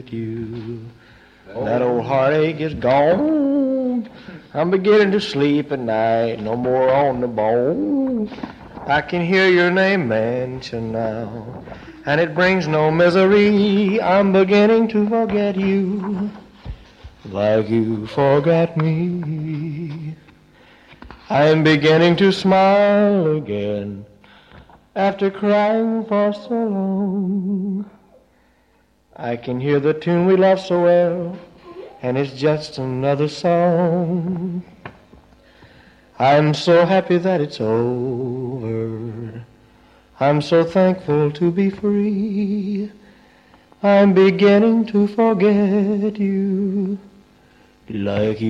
you. That old heartache is gone. I'm beginning to sleep at night, no more on the bone. I can hear your name mentioned now, and it brings no misery. I'm beginning to forget you, like you forgot me. I'm beginning to smile again, after crying for so long. I can hear the tune we love so well, and it's just another song. I'm so happy that it's over. I'm so thankful to be free. I'm beginning to forget you, like you